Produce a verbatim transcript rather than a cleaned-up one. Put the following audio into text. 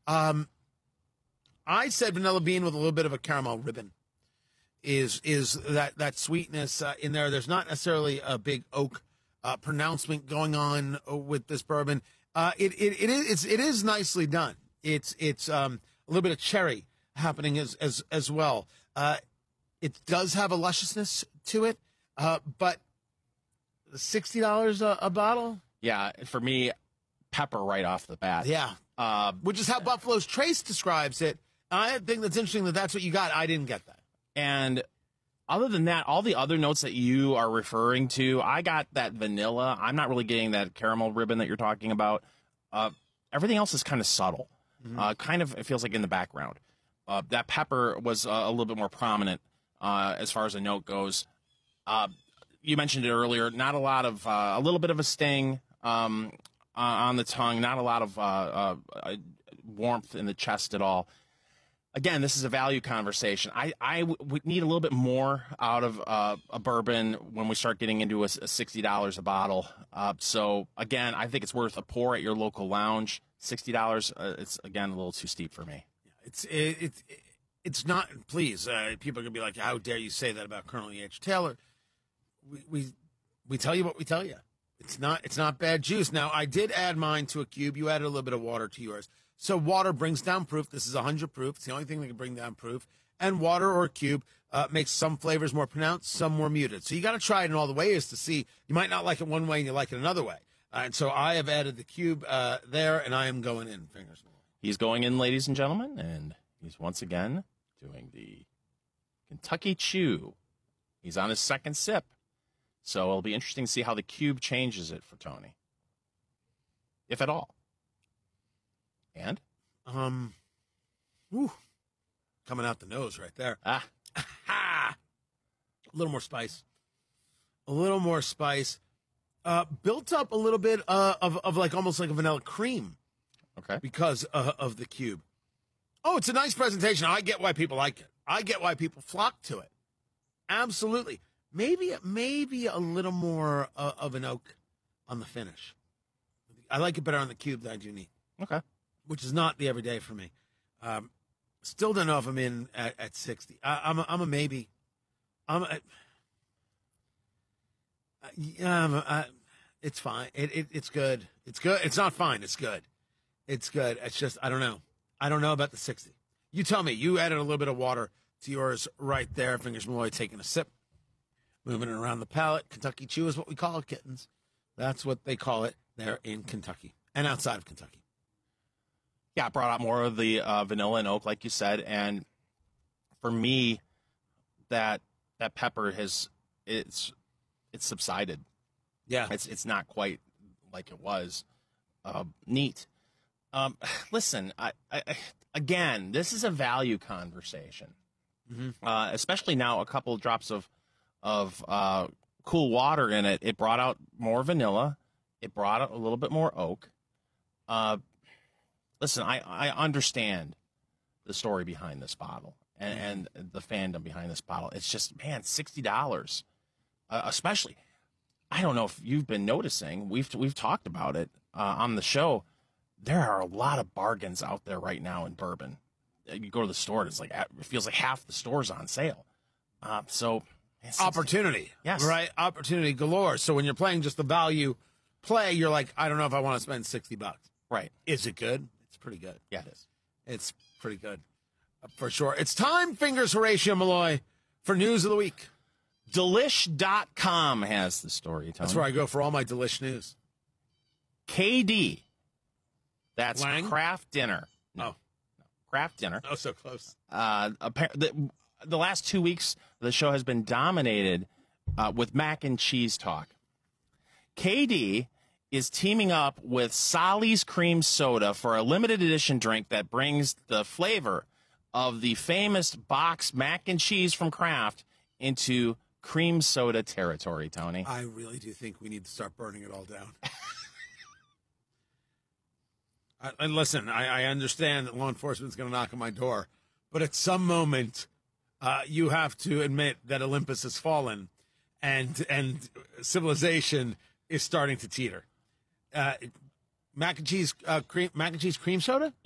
Um, I said vanilla bean with a little bit of a caramel ribbon. Is is that that sweetness uh, in there? There's not necessarily a big oak uh, pronouncement going on with this bourbon. Uh, it it it is it's, it is nicely done. It's it's um, a little bit of cherry happening as as as well. Uh, it does have a lusciousness to it, uh, but sixty dollars a, a bottle. Yeah, for me, pepper right off the bat. Yeah, uh, which is how Buffalo's Trace describes it. I think that's interesting that that's what you got. I didn't get that. And other than that, all the other notes that you are referring to, I got that vanilla. I'm not really getting that caramel ribbon that you're talking about. Uh, everything else is kind of subtle. Mm-hmm. Uh, kind of, it feels like in the background. Uh, that pepper was uh, a little bit more prominent uh, as far as a note goes. Uh, you mentioned it earlier. Not a lot of, uh, a little bit of a sting um, uh, on the tongue. Not a lot of uh, uh, warmth in the chest at all. Again, this is a value conversation. I, I w- would need a little bit more out of uh, a bourbon when we start getting into a, a sixty dollars a bottle. Uh, so, again, I think it's worth a pour at your local lounge. sixty dollars, uh, it's, again, a little too steep for me. It's it, it, it's not, please, uh, people are going to be like, how dare you say that about Colonel E H. Taylor? We, we we tell you what we tell you. It's not it's not bad juice. Now, I did add mine to a cube. You added a little bit of water to yours. So water brings down proof. This is one hundred proof. It's the only thing that can bring down proof. And water or a cube uh, makes some flavors more pronounced, some more muted. So you got to try it in all the ways to see. You might not like it one way and you like it another way. Uh, and so I have added the cube uh, there, and I am going in. Fingers. He's going in, ladies and gentlemen, and he's once again doing the Kentucky Chew. He's on his second sip. So it'll be interesting to see how the cube changes it for Tony, if at all. And? Um, whew, coming out the nose right there. Ah. A little more spice. A little more spice. Uh, built up a little bit uh, of, of like almost like a vanilla cream. Okay. Because uh, of the cube. Oh, it's a nice presentation. I get why people like it. I get why people flock to it. Absolutely. Maybe, maybe a little more uh, of an oak on the finish. I like it better on the cube than I do neat. Okay. Which is not the everyday for me. Um, still don't know if I'm in at, at sixty. I, I'm, a, I'm a maybe. I'm a, uh, yeah, I'm a, I, it's fine. It, it it's good. It's good. It's not fine. It's good. It's good. It's just I don't know. I don't know about the sixty. You tell me. You added a little bit of water to yours right there. Fingers Malloy taking a sip, moving it around the palate. Kentucky Chew is what we call it, kittens. That's what they call it there in Kentucky and outside of Kentucky. Yeah, I brought out more of the uh, vanilla and oak, like you said, and for me, that that pepper has it's it's subsided. Yeah, it's it's not quite like it was. Uh, neat. Um, listen, I, I, again, this is a value conversation, mm-hmm. uh, especially now. A couple of drops of of uh, cool water in it. It brought out more vanilla. It brought out a little bit more oak. Uh, Listen, I, I understand the story behind this bottle and, and the fandom behind this bottle. It's just, man, sixty dollars, uh, especially. I don't know if you've been noticing. We've we've talked about it uh, on the show. There are a lot of bargains out there right now in bourbon. You go to the store, it's like it feels like half the store's on sale. Uh, so opportunity, yes, right? Opportunity galore. So when you're playing just the value play, you're like, I don't know if I want to spend sixty bucks. Right? Is it good? Pretty good. Yeah, it is. It's pretty good. Uh, for sure. It's time, Fingers Horatio Malloy, for News of the Week. Delish dot com has the story, Tony. That's where I go for all my Delish news. K D. That's Lang? Craft Dinner. No. Oh. no. Craft Dinner. Oh, so close. Uh, the, the last two weeks, the show has been dominated uh, with mac and cheese talk. K D is teaming up with Solly's Cream Soda for a limited edition drink that brings the flavor of the famous box mac and cheese from Kraft into cream soda territory, Tony. I really do think we need to start burning it all down. I, and listen, I, I understand that law enforcement's going to knock on my door, but at some moment, uh, you have to admit that Olympus has fallen and and civilization is starting to teeter. Uh, mac and cheese uh, cream, mac and cheese cream soda.